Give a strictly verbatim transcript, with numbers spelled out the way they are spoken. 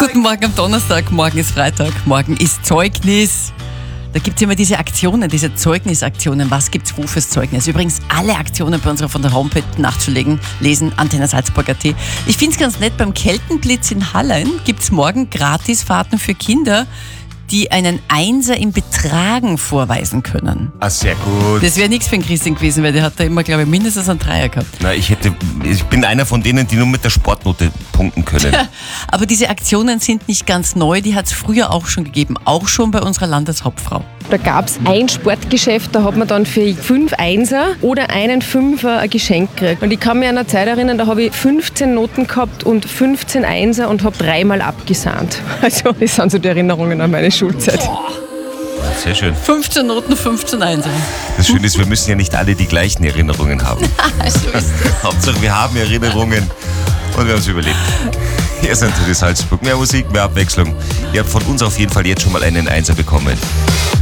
Guten Morgen am Donnerstag, morgen ist Freitag, morgen ist Zeugnis. Da gibt es immer diese Aktionen, diese Zeugnisaktionen. Was gibt's wo fürs Zeugnis? Übrigens alle Aktionen bei unserer von der Homepage nachzulegen, lesen, Antenne Salzburg Punkt at. Ich finde es ganz nett, beim Keltenblitz in Hallein gibt es morgen Gratisfahrten für Kinder, die einen Einser im Betragen vorweisen können. Ah, sehr gut. Das wäre nichts für den Christian gewesen, weil der hat da immer, glaube ich, mindestens einen Dreier gehabt. Na, ich hätte, ich bin einer von denen, die nur mit der Sportnote punkten können. Aber diese Aktionen sind nicht ganz neu, die hat es früher auch schon gegeben, auch schon bei unserer Landeshauptfrau. Da gab es ein Sportgeschäft, da hat man dann für fünf Einser oder einen Fünfer ein Geschenk gekriegt. Und ich kann mich an eine Zeit erinnern, da habe ich fünfzehn Noten gehabt und fünfzehn Einser und habe dreimal abgesahnt. Also das sind so die Erinnerungen an meine Schulzeit. Sehr schön. fünfzehn Noten, fünfzehn Einser. Das Schöne ist, wir müssen ja nicht alle die gleichen Erinnerungen haben. Hauptsache, wir haben Erinnerungen und wir haben es überlebt. Hier ist natürlich Salzburg. Mehr Musik, mehr Abwechslung. Ihr habt von uns auf jeden Fall jetzt schon mal einen Einser bekommen.